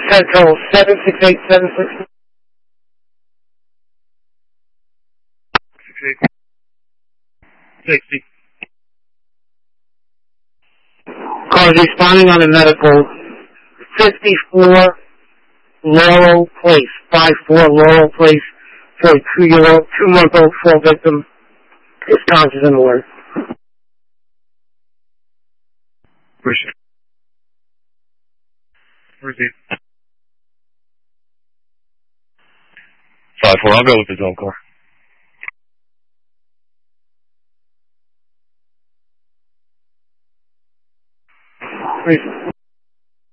Central 76876. 60. Cars responding on the medical 54 Laurel Place, 54 Laurel Place, for a 2-month-old fall victim is conscious and alert. Appreciate it. Receive. 5-4, I'll go with the zone car. Receive.